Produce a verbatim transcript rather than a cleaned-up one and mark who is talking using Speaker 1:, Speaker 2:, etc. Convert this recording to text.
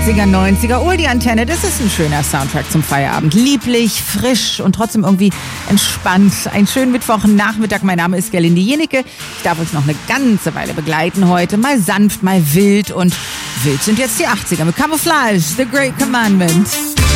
Speaker 1: achtziger, neunziger, oh die Antenne, das ist ein schöner Soundtrack zum Feierabend. Lieblich, frisch und trotzdem irgendwie entspannt. Einen schönen Mittwochnachmittag. Mein Name ist Gerlinde Jenecke. Ich darf euch noch eine ganze Weile begleiten heute. Mal sanft, mal wild und wild sind jetzt die achtziger mit Camouflage, The Great Commandment.